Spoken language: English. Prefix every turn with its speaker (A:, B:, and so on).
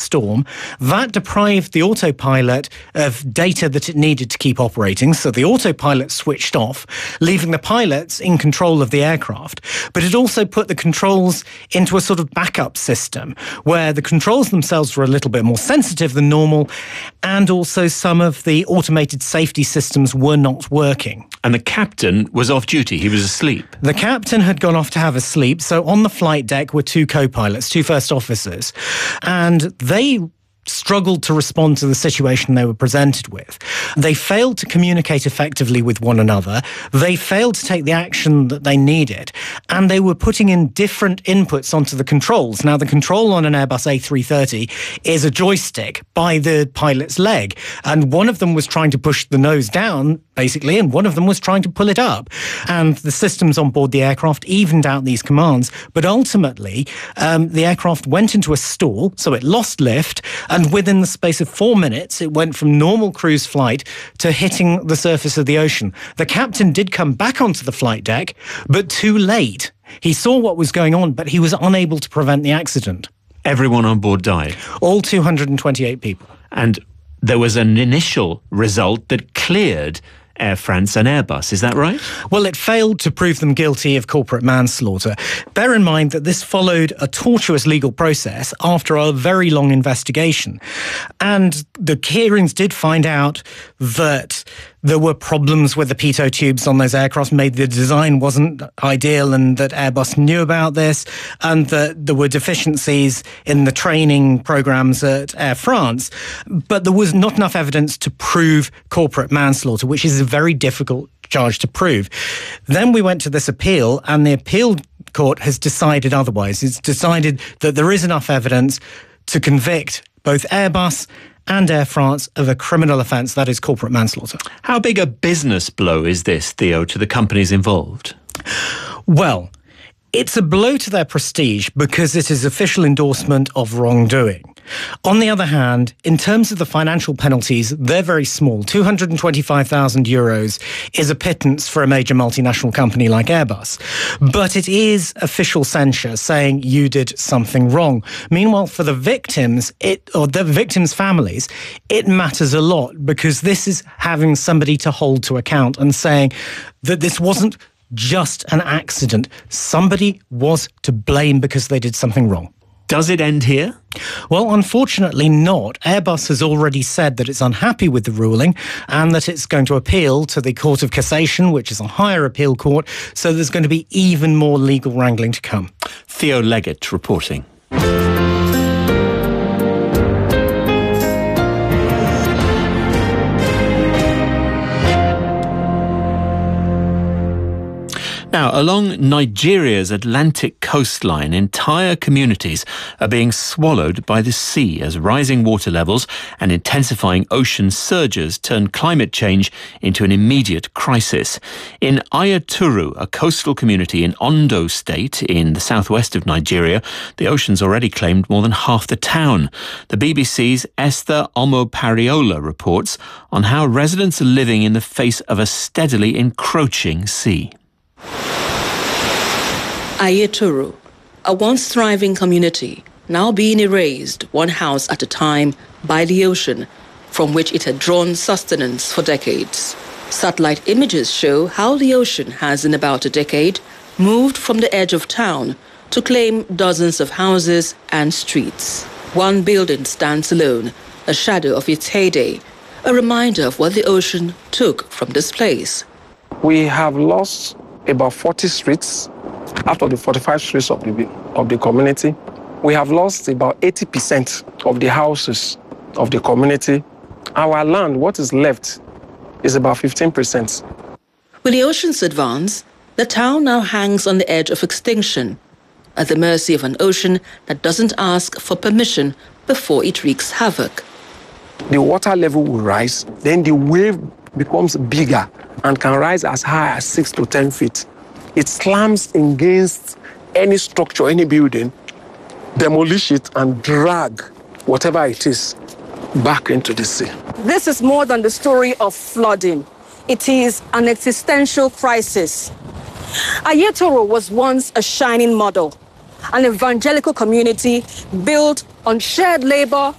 A: storm. That deprived the autopilot of data that it needed to keep operating, so the autopilot switched off, leaving the pilots in control of the aircraft. But it also put the controls into a sort of backup system, where the controls themselves were a little bit more sensitive than normal, and also some of the automated safety systems were not working.
B: And the captain was off duty. He was asleep.
A: The captain had gone off to have a sleep, so on the flight deck were two co-pilots, two first officers, and they struggled to respond to the situation they were presented with. They failed to communicate effectively with one another. They failed to take the action that they needed, and they were putting in different inputs onto the controls. Now, the control on an Airbus A330 is a joystick by the pilot's leg, and one of them was trying to push the nose down, basically, and one of them was trying to pull it up. And the systems on board the aircraft evened out these commands, but ultimately the aircraft went into a stall, so it lost lift, and within the space of 4 minutes, it went from normal cruise flight to hitting the surface of the ocean. The captain did come back onto the flight deck, but too late. He saw what was going on, but he was unable to prevent the accident.
B: Everyone on board died?
A: All 228 people.
B: And there was an initial result that cleared Air France and Airbus, is that right?
A: Well, it failed to prove them guilty of corporate manslaughter. Bear in mind that this followed a tortuous legal process after a very long investigation. And the hearings did find out that there were problems with the pitot tubes on those aircraft, maybe the design wasn't ideal, and that Airbus knew about this, and that there were deficiencies in the training programs at Air France. But there was not enough evidence to prove corporate manslaughter, which is a very difficult charge to prove. Then we went to this appeal, and the appeal court has decided otherwise. It's decided that there is enough evidence to convict both Airbus and Air France of a criminal offence, that is corporate manslaughter.
B: How big a business blow is this, Theo, to the companies involved?
A: Well, it's a blow to their prestige because it is official endorsement of wrongdoing. On the other hand, in terms of the financial penalties, they're very small. €225,000 is a pittance for a major multinational company like Airbus. But it is official censure saying you did something wrong. Meanwhile, for the victims, or the victims' families, it matters a lot because this is having somebody to hold to account and saying that this wasn't just an accident. Somebody was to blame because they did something wrong.
B: Does it end here?
A: Well, unfortunately not. Airbus has already said that it's unhappy with the ruling and that it's going to appeal to the Court of Cassation, which is a higher appeal court, so there's going to be even more legal wrangling to come.
B: Theo Leggett reporting. Now, along Nigeria's Atlantic coastline, entire communities are being swallowed by the sea as rising water levels and intensifying ocean surges turn climate change into an immediate crisis. In Ayaturu, a coastal community in Ondo State in the southwest of Nigeria, the ocean's already claimed more than half the town. The BBC's Esther Omopariola reports on how residents are living in the face of a steadily encroaching sea.
C: Ayaturu, a once thriving community, now being erased one house at a time by the ocean, from which it had drawn sustenance for decades. Satellite images show how the ocean has, in about a decade, moved from the edge of town to claim dozens of houses and streets. One building stands alone, a shadow of its heyday, a reminder of what the ocean took from this place.
D: We have lost about 40 streets out of the 45 streets of the community. We have lost about 80% of the houses of the community. Our land, what is left, is about 15%.
C: With the ocean's advance, the town now hangs on the edge of extinction, at the mercy of an ocean that doesn't ask for permission before it wreaks havoc.
D: The water level will rise, then the wave becomes bigger and can rise as high as 6 to 10 feet. It slams against any structure, any building, demolish it and drag whatever it is back into the sea.
E: This is more than the story of flooding. It is an existential crisis. Ayaturu was once a shining model, an evangelical community built on shared labor,